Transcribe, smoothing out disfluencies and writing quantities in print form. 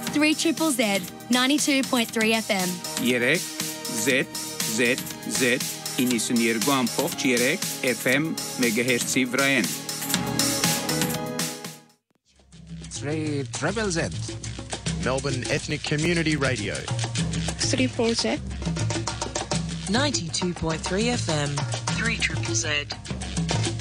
3 Triple Z, 92.3 FM. Երեք ZZZ 92.3 FM մեգահերցի վրա են։ 3 Triple Z Melbourne Ethnic Community Radio. 3 Z 92.3 FM, 3 Triple Z.